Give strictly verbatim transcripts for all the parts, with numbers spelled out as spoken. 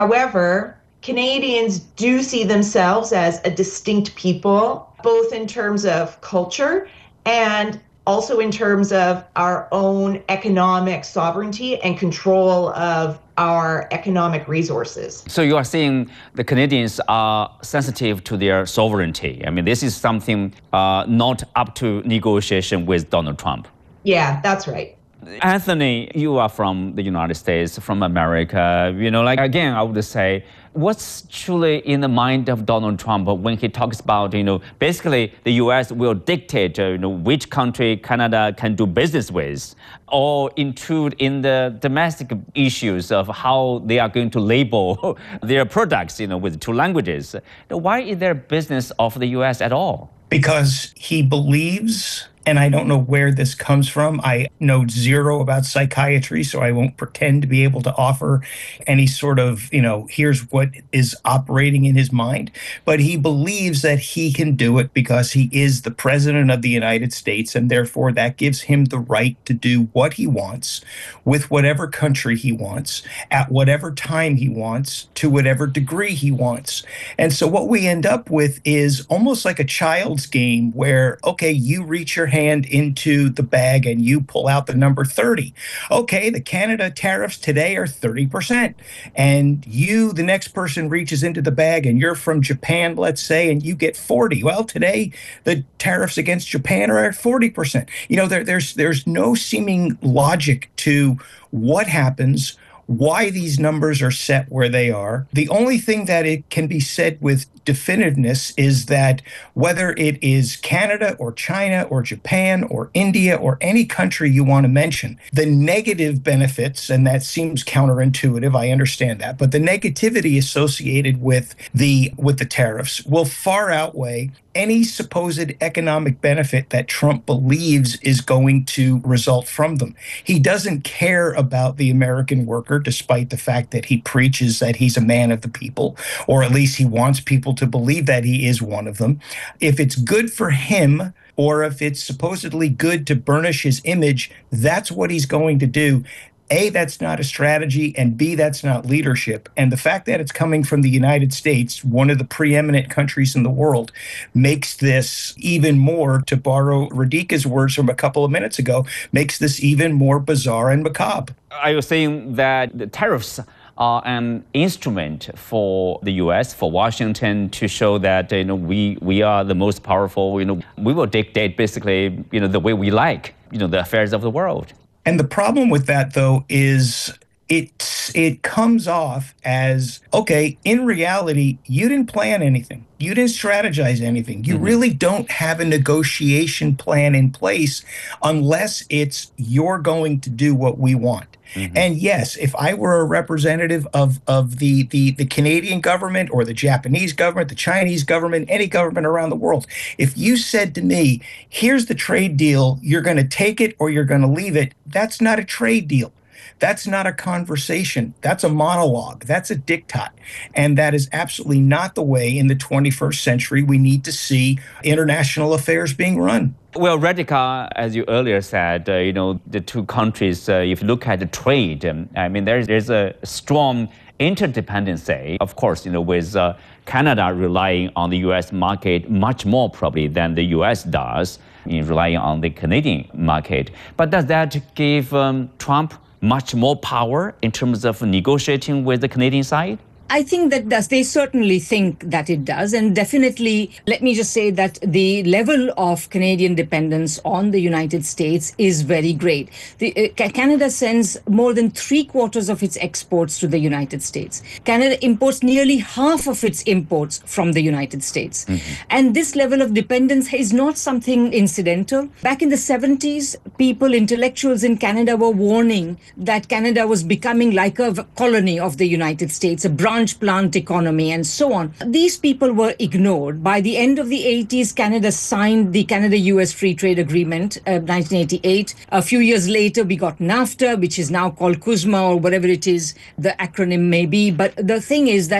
However, Canadians do see themselves as a distinct people, both in terms of culture and also in terms of our own economic sovereignty and control of our economic resources. So you are saying the Canadians are sensitive to their sovereignty. I mean, this is something uh, not up to negotiation with Donald Trump. Yeah, that's right. Anthony, you are from the United States, from America. You know, like, again, I would say, what's truly in the mind of Donald Trump when he talks about, you know, basically the U S will dictate, uh, you know, which country Canada can do business with, or intrude in the domestic issues of how they are going to label their products, you know, with two languages. Why is there business of the U S at all? Because he believes, and I don't know where this comes from. I know zero about psychiatry, so I won't pretend to be able to offer any sort of, you know, here's what is operating in his mind. But he believes that he can do it because he is the president of the United States, and therefore that gives him the right to do what he wants with whatever country he wants, at whatever time he wants, to whatever degree he wants. And so what we end up with is almost like a child's game where, okay, you reach your hand into the bag and you pull out the number thirty. Okay, the Canada tariffs today are thirty percent. And you, the next person, reaches into the bag and you're from Japan, let's say, and you get forty. Well, today the tariffs against Japan are at forty percent. You know, there, there's there's no seeming logic to what happens, why these numbers are set where they are. The only thing that it can be said with definitiveness is that whether it is Canada or China or Japan or India or any country you want to mention, the negative benefits, and that seems counterintuitive, I understand that, but the negativity associated with the with the tariffs will far outweigh any supposed economic benefit that Trump believes is going to result from them. He doesn't care about the American worker, despite the fact that he preaches that he's a man of the people, or at least he wants people to believe that he is one of them. If it's good for him, or if it's supposedly good to burnish his image, that's what he's going to do. A, that's not a strategy, and B, that's not leadership. And the fact that it's coming from the United States, one of the preeminent countries in the world, makes this even more, to borrow Radhika's words from a couple of minutes ago, makes this even more bizarre and macabre. Are you saying that the tariffs are an instrument for the U S, for Washington, to show that, you know, we, we are the most powerful, you know, we will dictate basically, you know, the way we like, you know, the affairs of the world? And the problem with that, though, is it, it comes off as, okay, in reality, you didn't plan anything. You didn't strategize anything. You mm-hmm. really don't have a negotiation plan in place unless it's you're going to do what we want. Mm-hmm. And yes, if I were a representative of, of the, the, the Canadian government or the Japanese government, the Chinese government, any government around the world, if you said to me, here's the trade deal, you're going to take it or you're going to leave it, that's not a trade deal. That's not a conversation. That's a monologue. That's a diktat. And that is absolutely not the way in the twenty-first century we need to see international affairs being run. Well, Radhika, as you earlier said, uh, you know, the two countries, uh, if you look at the trade, um, I mean, there's, there's a strong interdependency, of course, you know, with uh, Canada relying on the U S market much more probably than the U S does in relying on the Canadian market. But does that give um, Trump much more power in terms of negotiating with the Canadian side? I think that does. They certainly think that it does. And definitely, let me just say that the level of Canadian dependence on the United States is very great. The, uh, Canada sends more than three quarters of its exports to the United States. Canada imports nearly half of its imports from the United States. Mm-hmm. And this level of dependence is not something incidental. Back in the seventies, people, intellectuals in Canada were warning that Canada was becoming like a colony of the United States, a branch plant economy, and so on. These people were ignored. By the end of the eighties, Canada signed the Canada-U S Free Trade Agreement, uh, nineteen eighty-eight. A few years later, we got NAFTA, which is now called CUSMA, or whatever it is the acronym may be. But the thing is that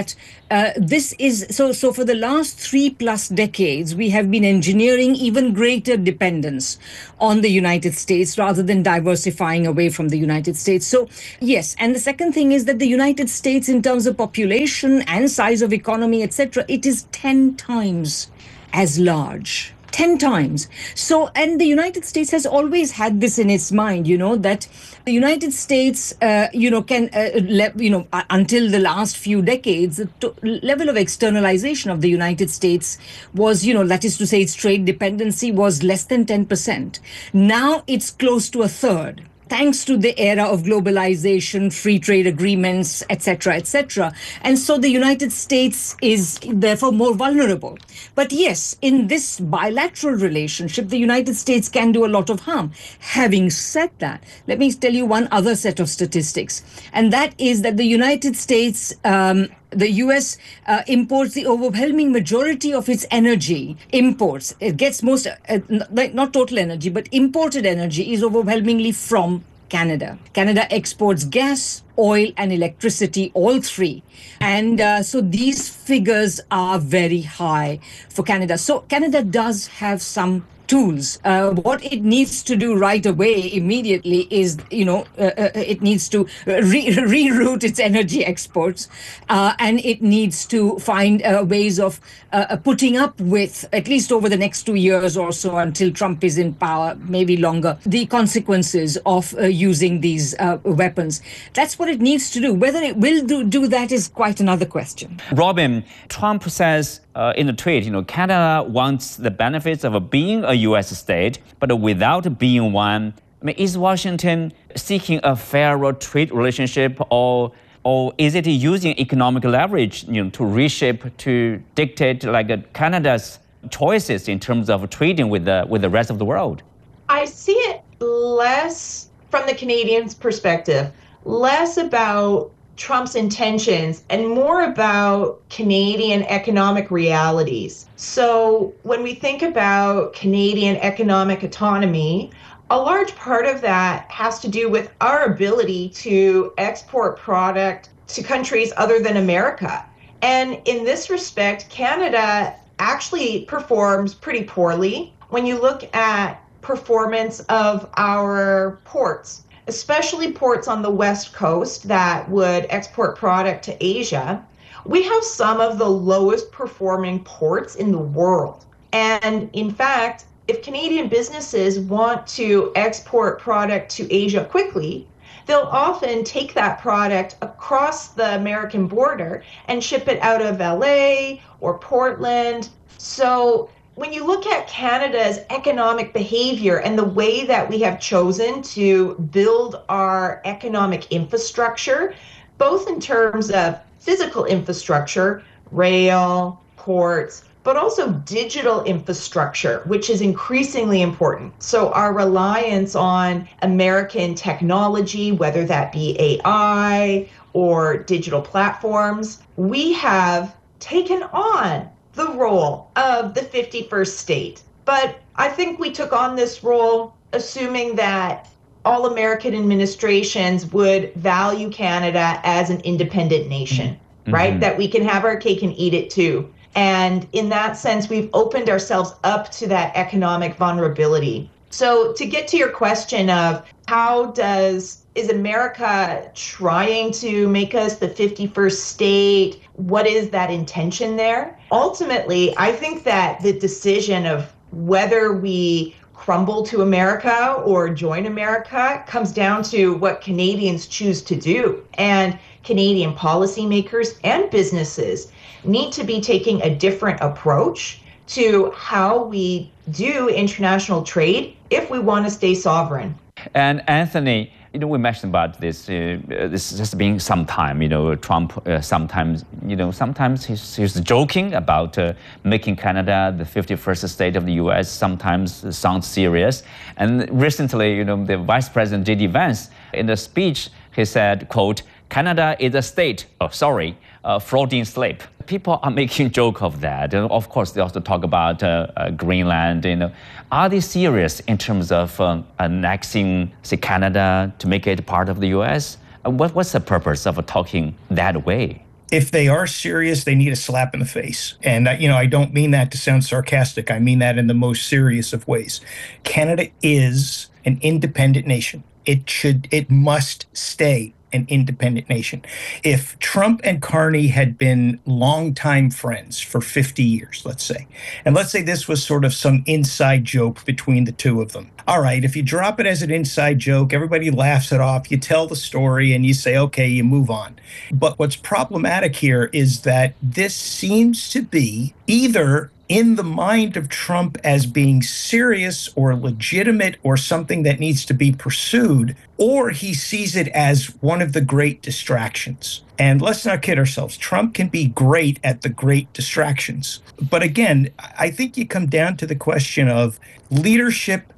uh, this is so. So for the last three plus decades, we have been engineering even greater dependence on the United States rather than diversifying away from the United States. So yes, and the second thing is that the United States, in terms of population and size of economy, et cetera, it is ten times as large. ten times. So, and the United States has always had this in its mind, you know, that the United States, uh, you know, can, uh, le- you know, uh, until the last few decades, the to- level of externalization of the United States was, you know, that is to say, its trade dependency was less than ten percent. Now it's close to a third, thanks to the era of globalization, free trade agreements, et cetera, et cetera. And so the United States is therefore more vulnerable. But yes, in this bilateral relationship, the United States can do a lot of harm. Having said that, let me tell you one other set of statistics, and that is that the United States, um, the U S uh, imports the overwhelming majority of its energy imports. It gets most, uh, not, not total energy, but imported energy is overwhelmingly from Canada. Canada exports gas, oil, and electricity, all three. And uh, so these figures are very high for Canada. So Canada does have some tools. Uh, what it needs to do right away, immediately, is, you know, uh, uh, it needs to re- reroute its energy exports, uh, and it needs to find uh, ways of uh, putting up with, at least over the next two years or so, until Trump is in power, maybe longer, the consequences of uh, using these uh, weapons. That's what it needs to do. Whether it will do, do that is quite another question. Robin, Trump says uh, in a tweet, you know, Canada wants the benefits of being a U S state, but without being one. I mean, is Washington seeking a fairer trade relationship, or or is it using economic leverage, you know, to reshape, to dictate like uh, Canada's choices in terms of trading with the with the rest of the world? I see it less from the Canadians' perspective, less about Trump's intentions and more about Canadian economic realities. So when we think about Canadian economic autonomy, a large part of that has to do with our ability to export product to countries other than America. And in this respect, Canada actually performs pretty poorly. When you look at performance of our ports, especially ports on the West Coast that would export product to Asia, we have some of the lowest performing ports in the world. And in fact, if Canadian businesses want to export product to Asia quickly, they'll often take that product across the American border and ship it out of L A or Portland. So when you look at Canada's economic behavior and the way that we have chosen to build our economic infrastructure, both in terms of physical infrastructure, rail, ports, but also digital infrastructure, which is increasingly important. So our reliance on American technology, whether that be A I or digital platforms, we have taken on the role of the fifty-first state. But I think we took on this role assuming that all American administrations would value Canada as an independent nation, mm-hmm. right? That we can have our cake and eat it too. And in that sense, we've opened ourselves up to that economic vulnerability. So to get to your question of how does, is America trying to make us the fifty-first state? What is that intention there? Ultimately, I think that the decision of whether we crumble to America or join America comes down to what Canadians choose to do. And Canadian policymakers and businesses need to be taking a different approach to how we do international trade if we want to stay sovereign. And Anthony, you know, we mentioned about this. Uh, this has been some time. You know, Trump uh, sometimes, you know, sometimes he's, he's joking about uh, making Canada the fifty-first state of the U S. Sometimes sounds serious. And recently, you know, the Vice President J D Vance, in the speech, he said, "quote Canada is a state." Oh, sorry, uh, Freudian slip. People are making joke of that. And of course, they also talk about uh, uh, Greenland. You know, are they serious in terms of um, annexing, say, Canada to make it part of the U S? Uh, what, what's the purpose of talking that way? If they are serious, they need a slap in the face. And, uh, you know, I don't mean that to sound sarcastic. I mean that in the most serious of ways. Canada is an independent nation. It should, it must stay an independent nation. If Trump and Carney had been longtime friends for fifty years, let's say, and let's say this was sort of some inside joke between the two of them. All right, if you drop it as an inside joke, everybody laughs it off, you tell the story and you say, okay, you move on. But what's problematic here is that this seems to be either in the mind of Trump as being serious or legitimate or something that needs to be pursued, or he sees it as one of the great distractions. And let's not kid ourselves. Trump can be great at the great distractions. But again, I think you come down to the question of leadership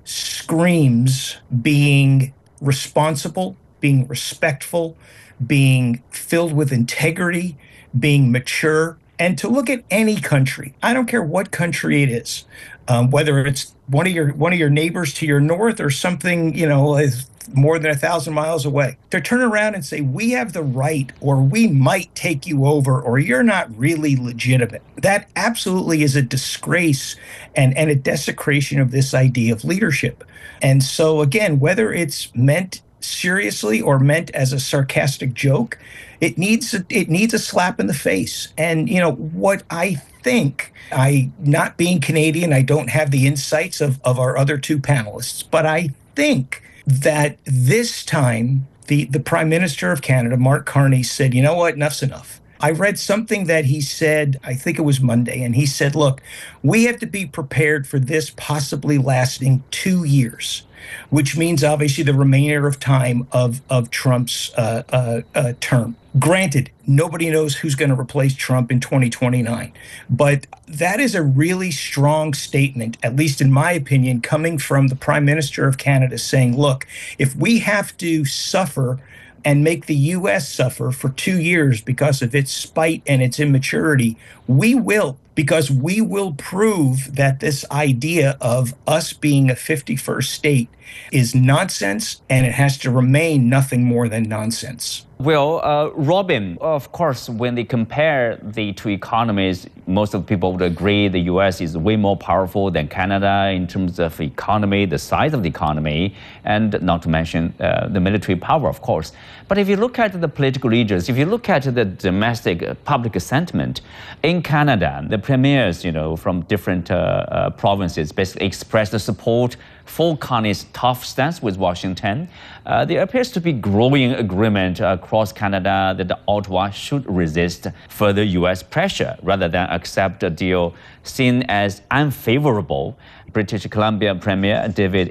screams being responsible, being respectful, being filled with integrity, being mature. And to look at any country, I don't care what country it is, um, whether it's one of your one of your neighbors to your north or something, you know, is more than a thousand miles away, to turn around and say, we have the right, or we might take you over, or you're not really legitimate. That absolutely is a disgrace and, and a desecration of this idea of leadership. And so, again, whether it's meant seriously or meant as a sarcastic joke, it needs a, it needs a slap in the face. And, you know, what I think, I, not being Canadian, I don't have the insights of, of our other two panelists, but I think that this time the, the Prime Minister of Canada, Mark Carney, said, you know what, enough's enough. I read something that he said, I think it was Monday, and he said, look, we have to be prepared for this possibly lasting two years, which means obviously the remainder of time of, of Trump's uh, uh, uh, term. Granted, nobody knows who's going to replace Trump in twenty twenty-nine, but that is a really strong statement, at least in my opinion, coming from the Prime Minister of Canada saying, look, if we have to suffer and make the U S suffer for two years because of its spite and its immaturity, we will, because we will prove that this idea of us being a fifty-first state is nonsense, and it has to remain nothing more than nonsense. Well, uh, Robin, of course, when they compare the two economies, most of the people would agree the U S is way more powerful than Canada in terms of economy, the size of the economy, and not to mention uh, the military power, of course. But if you look at the political leaders, if you look at the domestic public sentiment, in Canada, the premiers, you know, from different uh, uh, provinces basically expressed the support for Carney's tough stance with Washington. Uh, there appears to be growing agreement across Canada that Ottawa should resist further U S pressure rather than accept a deal seen as unfavorable. British Columbia Premier David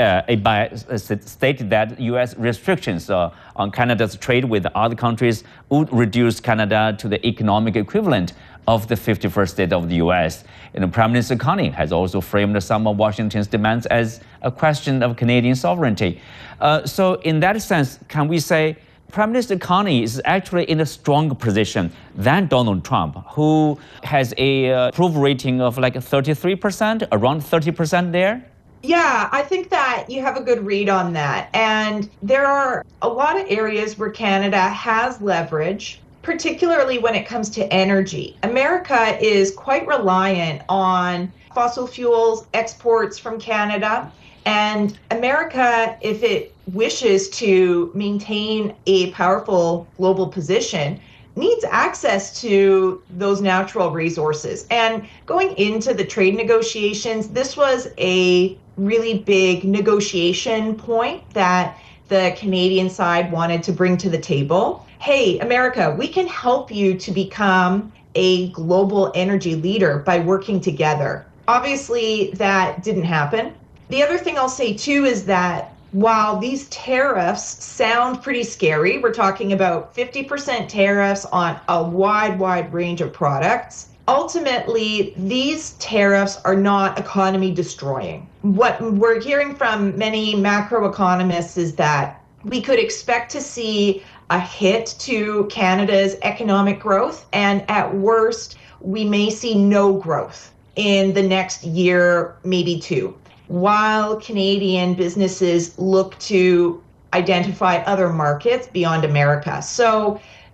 Eby stated that U S restrictions uh, on Canada's trade with other countries would reduce Canada to the economic equivalent of the fifty-first state of the U S. And Prime Minister Carney has also framed some of Washington's demands as a question of Canadian sovereignty. Uh, so in that sense, can we say Prime Minister Carney is actually in a stronger position than Donald Trump, who has a uh, approval rating of like thirty-three percent, around thirty percent there? Yeah, I think that you have a good read on that. And there are a lot of areas where Canada has leverage, particularly when it comes to energy. America is quite reliant on fossil fuels exports from Canada. And America, if it wishes to maintain a powerful global position, needs access to those natural resources. And going into the trade negotiations, this was a really big negotiation point that the Canadian side wanted to bring to the table. Hey, America, we can help you to become a global energy leader by working together. Obviously, that didn't happen. The other thing I'll say, too, is that while these tariffs sound pretty scary, we're talking about fifty percent tariffs on a wide, wide range of products. Ultimately, these tariffs are not economy destroying. What we're hearing from many macroeconomists is that we could expect to see a hit to Canada's economic growth, and at worst, we may see no growth in the next year, maybe two, while Canadian businesses look to identify other markets beyond America. So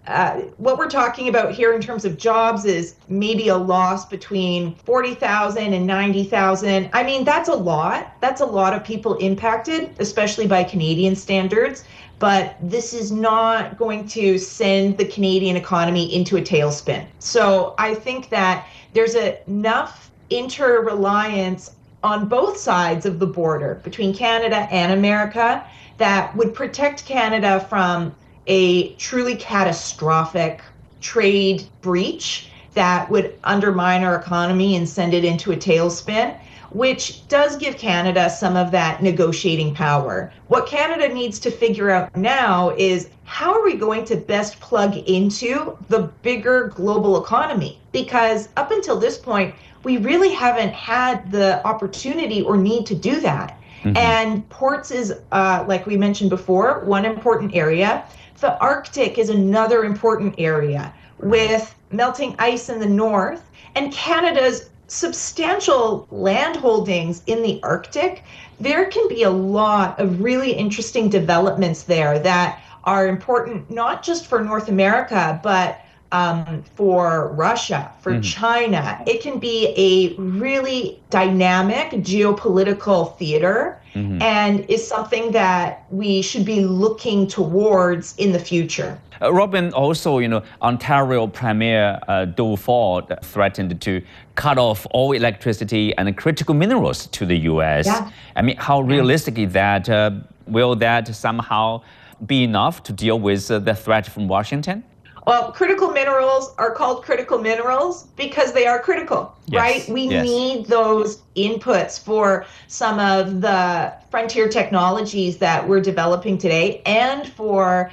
uh, what we're talking about here in terms of jobs is maybe a loss between forty thousand and ninety thousand. I mean, that's a lot. That's a lot of people impacted, especially by Canadian standards. But this is not going to send the Canadian economy into a tailspin. So I think that there's enough interreliance on both sides of the border between Canada and America that would protect Canada from a truly catastrophic trade breach that would undermine our economy and send it into a tailspin, which does give Canada some of that negotiating power. What Canada needs to figure out now is how are we going to best plug into the bigger global economy? Because up until this point, we really haven't had the opportunity or need to do that. Mm-hmm. And ports is, uh, like we mentioned before, one important area. The Arctic is another important area with melting ice in the north, and Canada's substantial land holdings in the Arctic. There can be a lot of really interesting developments there that are important not just for North America, but um, for Russia, for mm-hmm. China. It can be a really dynamic geopolitical theater mm-hmm. and is something that we should be looking towards in the future. Uh, Robin, also, you know, Ontario Premier uh, Doug Ford threatened to cut off all electricity and critical minerals to the U S. Yeah. I mean, how realistic is that? Uh, will that somehow be enough to deal with uh, the threat from Washington? Well, critical minerals are called critical minerals because they are critical, yes. right? We yes. need those inputs for some of the frontier technologies that we're developing today and for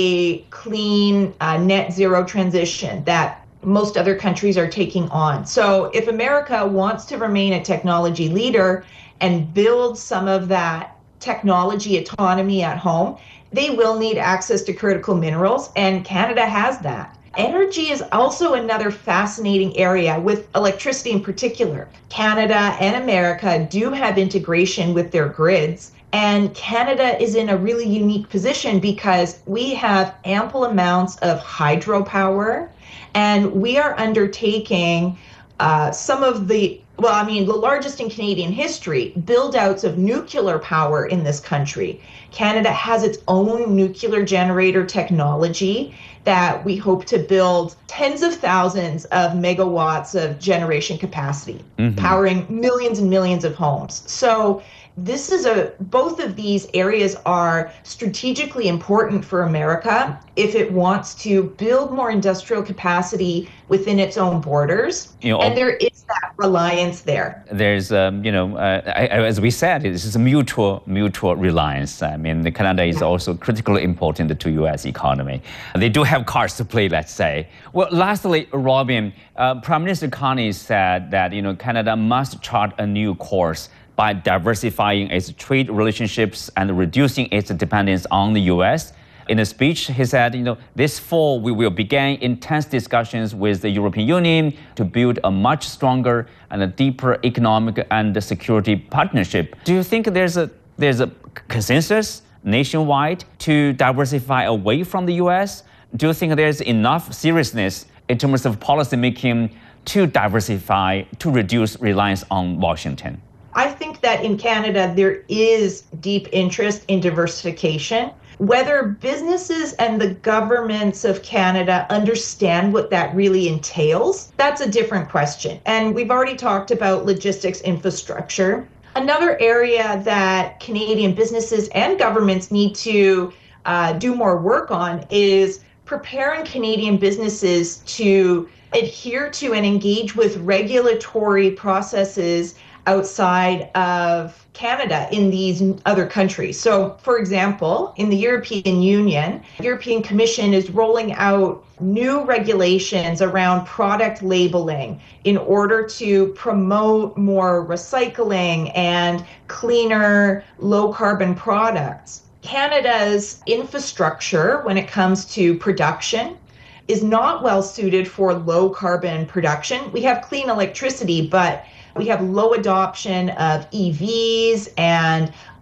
a clean uh, net zero transition that most other countries are taking on. So if America wants to remain a technology leader and build some of that technology autonomy at home, they will need access to critical minerals, and Canada has that. Energy is also another fascinating area with electricity in particular. Canada and America do have integration with their grids, and Canada is in a really unique position because we have ample amounts of hydropower, and we are undertaking uh, some of the Well, I mean, the largest in Canadian history, build-outs of nuclear power in this country. Canada has its own nuclear generator technology that we hope to build tens of thousands of megawatts of generation capacity, mm-hmm. powering millions and millions of homes. So this is a, both of these areas are strategically important for America if it wants to build more industrial capacity within its own borders. You know, and there is that reliance there. There's, um, you know, uh, as we said, this is a mutual, mutual reliance. I mean, Canada is yeah. also critically important to U S economy. They do have cards to play, let's say. Well, lastly, Robin, uh, Prime Minister Carney said that, you know, Canada must chart a new course by diversifying its trade relationships and reducing its dependence on the U S. In a speech, he said, you know, this fall we will begin intense discussions with the European Union to build a much stronger and a deeper economic and security partnership. Do you think there's a there's a consensus nationwide to diversify away from the U S? Do you think there's enough seriousness in terms of policy making to diversify, to reduce reliance on Washington? I think that in Canada, there is deep interest in diversification. Whether businesses and the governments of Canada understand what that really entails, that's a different question. And we've already talked about logistics infrastructure. Another area that Canadian businesses and governments need to uh, do more work on is preparing Canadian businesses to adhere to and engage with regulatory processes outside of Canada in these other countries. So, for example, in the European Union, the European Commission is rolling out new regulations around product labeling in order to promote more recycling and cleaner, low-carbon products. Canada's infrastructure, when it comes to production, is not well suited for low-carbon production. We have clean electricity, but we have low adoption of E Vs and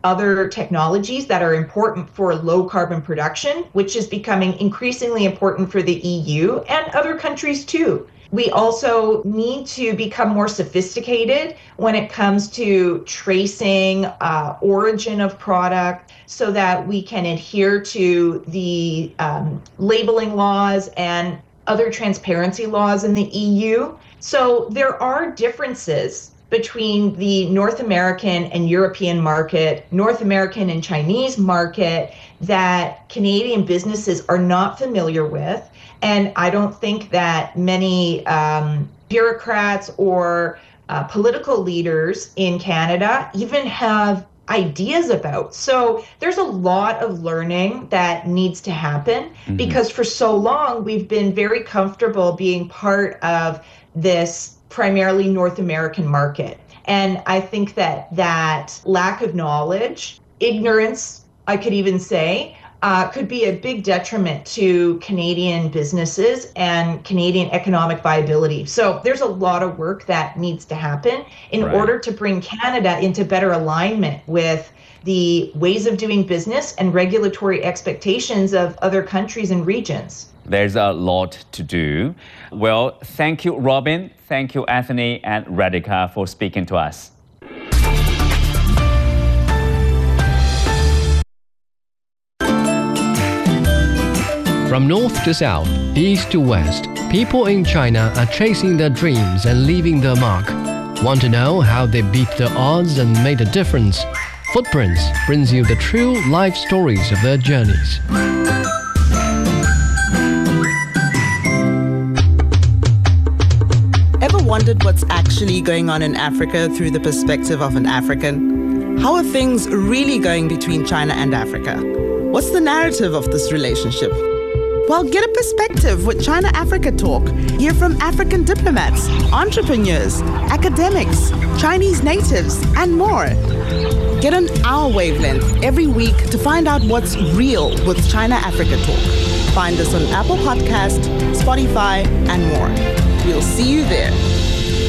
other technologies that are important for low carbon production, which is becoming increasingly important for the E U and other countries too. We also need to become more sophisticated when it comes to tracing uh, origin of product so that we can adhere to the um, labeling laws and other transparency laws in the E U. So there are differences between the North American and European market, North American and Chinese market that Canadian businesses are not familiar with. And I don't think that many um, bureaucrats or uh, political leaders in Canada even have ideas about. So there's a lot of learning that needs to happen mm-hmm. because for so long we've been very comfortable being part of this primarily North American market. And I think that that lack of knowledge, ignorance, I could even say, Uh, could be a big detriment to Canadian businesses and Canadian economic viability. So there's a lot of work that needs to happen in right. order to bring Canada into better alignment with the ways of doing business and regulatory expectations of other countries and regions. There's a lot to do. Well, thank you, Robin. Thank you, Anthony and Radhika, for speaking to us. From north to south, east to west, people in China are chasing their dreams and leaving their mark. Want to know how they beat the odds and made a difference? Footprints brings you the true life stories of their journeys. Ever wondered what's actually going on in Africa through the perspective of an African? How are things really going between China and Africa? What's the narrative of this relationship? Well, get a perspective with China Africa Talk. Hear from African diplomats, entrepreneurs, academics, Chinese natives, and more. Get on our wavelength every week to find out what's real with China Africa Talk. Find us on Apple Podcast, Spotify, and more. We'll see you there.